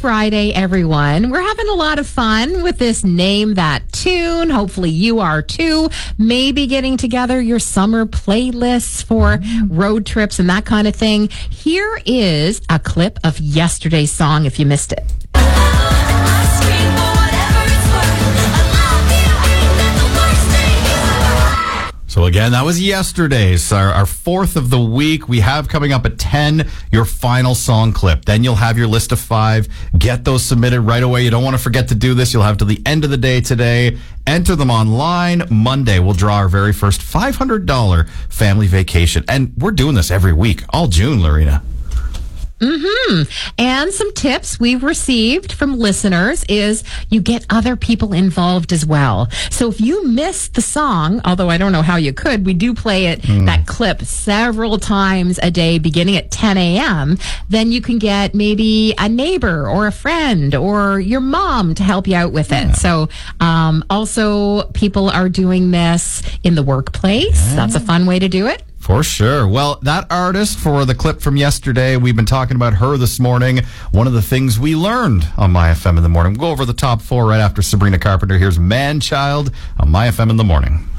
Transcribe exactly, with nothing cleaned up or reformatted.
Friday, everyone. We're having a lot of fun with this Name That Tune. Hopefully you are too. Maybe getting together your summer playlists for road trips and that kind of thing. Here is a clip of yesterday's song if you missed it. So again, that was yesterday's, our, our fourth of the week. We have coming up at ten, your final song clip. Then you'll have your list of five. Get those submitted right away. You don't want to forget to do this. You'll have till the end of the day today. Enter them online. Monday, we'll draw our very first five hundred dollars family vacation. And we're doing this every week, all June, Lorena. Mm-hmm. And some tips we've received from listeners is you get other people involved as well. So if you missed the song, although I don't know how you could, we do play it, mm. that clip several times a day beginning at ten a.m., then you can get maybe a neighbor or a friend or your mom to help you out with it. Yeah. So um, also people are doing this in the workplace. Yeah. That's a fun way to do it. For sure. Well, that artist for the clip from yesterday, we've been talking about her this morning. One of the things we learned on My F M in the Morning. We'll go over the top four right after Sabrina Carpenter. Here's Man Child on My F M in the Morning.